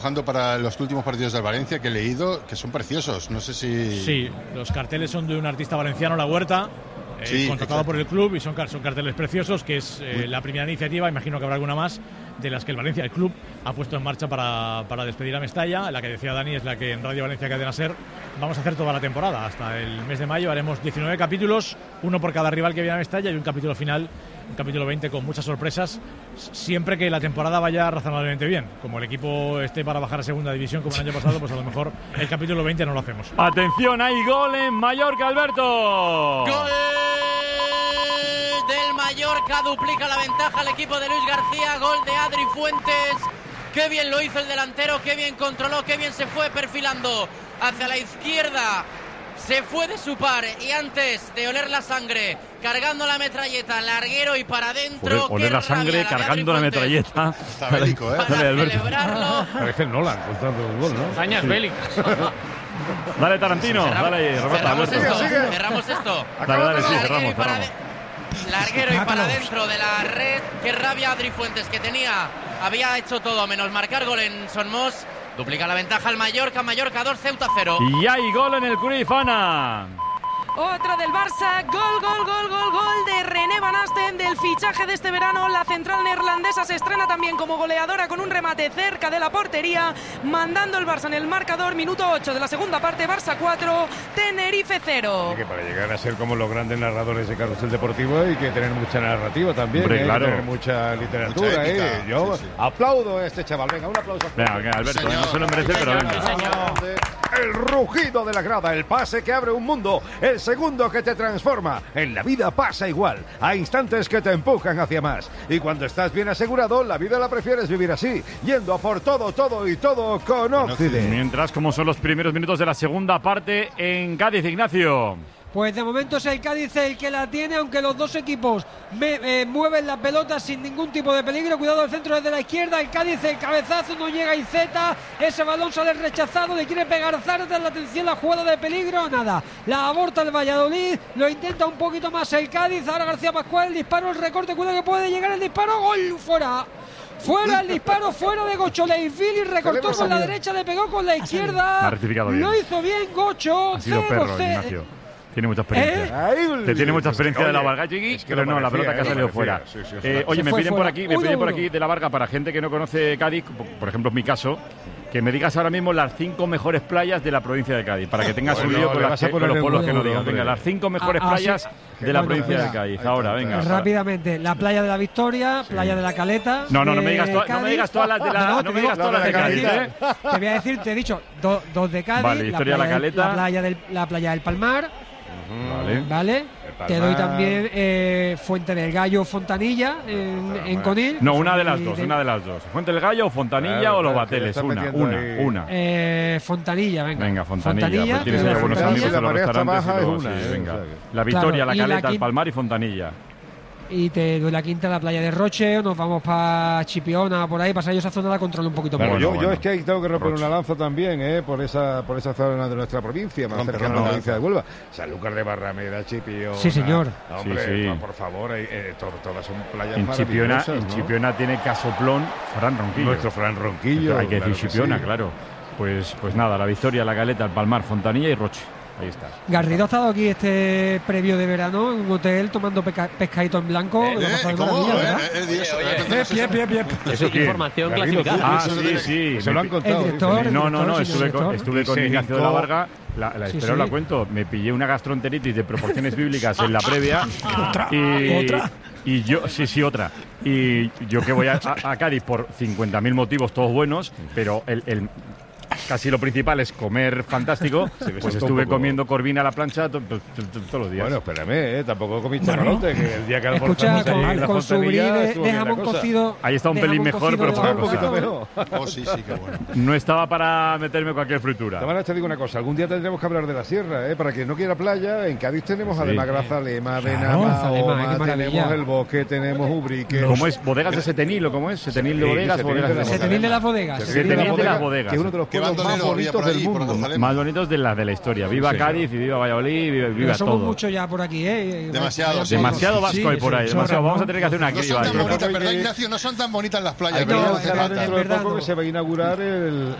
Para los últimos partidos del Valencia, que he leído que son preciosos, no sé si... Sí, los carteles son de un artista valenciano, La Huerta, contratado por el club, y son carteles preciosos, que es la primera iniciativa, imagino que habrá alguna más, de las que el club, ha puesto en marcha para despedir a Mestalla. La que decía Dani es la que en Radio Valencia Cadena Ser vamos a hacer toda la temporada, hasta el mes de mayo haremos 19 capítulos, uno por cada rival que viene a Mestalla, y un capítulo final, un capítulo 20 con muchas sorpresas, siempre que la temporada vaya razonablemente bien. Como el equipo esté para bajar a segunda división como el año pasado, pues a lo mejor el capítulo 20 no lo hacemos. Atención, hay gol en Mallorca, Alberto. Gol del Mallorca, duplica la ventaja al equipo de Luis García, gol de Adri Fuentes. Qué bien lo hizo el delantero, qué bien controló, qué bien se fue perfilando hacia la izquierda. Se fue de su par y antes de oler la sangre, cargando la metralleta, larguero y para adentro. Oler la sangre, cargando la metralleta. Está bélico, ¿eh? Para celebrarlo. Parece el Nolan contando un gol, ¿no? Hazañas bélicas. Dale, Tarantino. Dale, Roberto. Cerramos esto. Dale, sí, cerramos. Larguero y para adentro de la red. Qué rabia Adri Fuentes, que había hecho todo menos marcar gol en Son Mos. Duplica la ventaja al Mallorca 2, Ceuta 0. Y hay gol en el Cruyff, Ana. Otro del Barça, gol de René Van Asten, del fichaje de este verano. La central neerlandesa se estrena también como goleadora con un remate cerca de la portería, mandando el Barça en el marcador. Minuto 8 de la segunda parte, Barça 4, Tenerife 0. Y que para llegar a ser como los grandes narradores de Carrusel Deportivo hay que tener mucha narrativa también. Hombre, claro. Hay que tener mucha literatura. Mucha épica. Yo Sí. aplaudo a este chaval. Venga, un aplauso. Venga, Alberto, no se lo merece, pero venga. El rugido de la grada, el pase que abre un mundo, el segundo que te transforma. En la vida pasa igual. Hay instantes que te empujan hacia más. Y cuando estás bien asegurado, la vida la prefieres vivir así, yendo a por todo y todo con Occident. Mientras, como son los primeros minutos de la segunda parte en Cádiz, Ignacio. Pues de momento es el Cádiz el que la tiene, aunque los dos equipos mueven la pelota sin ningún tipo de peligro. Cuidado, el centro desde la izquierda, el Cádiz, el cabezazo, no llega Iceta, ese balón sale rechazado, le quiere pegar Zardes, la atención, la jugada de peligro, nada, la aborta el Valladolid, lo intenta un poquito más el Cádiz, ahora García Pascual, el disparo, el recorte, cuidado que puede llegar el disparo, gol, fuera. Fuera el disparo, fuera de Gocho. Leifili recortó con la derecha, le pegó con la izquierda. Lo hizo bien Gocho. Ha sido perro, Ignacio. Tiene mucha experiencia. Tiene mucha experiencia de la Varga, pero no, la pelota que ha salido fuera. Oye, me piden por aquí de la Varga, para gente que no conoce Cádiz, por ejemplo en mi caso, que me digas ahora mismo las 5 mejores playas de la provincia de Cádiz, para que tengas un lío con los pueblos que no digas. Venga, las 5 mejores playas de la provincia de Cádiz. Ahora, venga. Rápidamente, la playa de la Victoria, playa de la Caleta. No me digas todas las de la, no me digas todas las de Cádiz, ¿eh? Te voy a decir, te he dicho, dos de Cádiz. Vale, Victoria, la Caleta. La playa del Palmar. Vale. Te doy también Fuente del Gallo, Fontanilla en Conil. No, una de las dos. Fuente del Gallo, Fontanilla o Los Bateles. Una. Fontanilla, venga. Venga, Fontanilla. Pues tienes ya buenos amigos en los restaurantes. Venga. La Victoria, la Caleta, el Palmar y Fontanilla. Y te doy la quinta, la playa de Roche, o nos vamos para Chipiona, por ahí, para esa zona la controlo un poquito más. Yo es que ahí tengo que romper una lanza también, por esa zona de nuestra provincia, más cercana a la provincia de Huelva. Sanlúcar de Barrameda, Chipiona. Sí, señor. Hombre, sí. No, por favor, todas son playas maravillosas. En Chipiona tiene casoplón Fran Ronquillo. Nuestro Fran Ronquillo. Hay que decir Chipiona, claro. Pues nada, la Victoria, la Caleta, el Palmar, Fontanilla y Roche. Ahí está. Garrido ha estado aquí previo de verano en un hotel tomando pescadito en blanco. ¿Cómo? Bien. Eso es información clasificada. Sí. Se lo han contado. No, estuve con Ignacio de la Varga. Espero la cuento. Me pillé una gastroenteritis de proporciones bíblicas en la previa. ¿Otra? Y yo, otra. Y yo que voy a Cádiz por 50.000 motivos, todos buenos, pero casi lo principal es comer fantástico. Pues estuve comiendo corvina a la plancha todos los días. Bueno, espérame, tampoco comí chacalote, que el día que almorzamos con su brie de jamón cocido. Ahí está un pelín mejor, pero un poquito mejor. Sí, qué bueno. No estaba para meterme cualquier fritura. Tamara, te digo una cosa, algún día tendremos que hablar de la sierra, para quien no quiera playa. En Cádiz tenemos además Grazalema, Benamahoma, tenemos el Bosque, tenemos Ubrique. ¿Cómo es? ¿Bodegas de Setenil o cómo es? ¿Setenil de bodegas? Setenil de las bodegas. Setenil de las bodegas. Que es uno de los pueblos más bonitos del mundo. Más bonitos de la historia. Viva Cádiz y viva Valladolid, viva todo. Somos mucho ya por aquí, Demasiado vasco hay por ahí. Vamos a tener que hacer una criba. No son tan bonitas, ¿verdad, Ignacio? No son tan bonitas las playas. Dentro de poco que se va a inaugurar el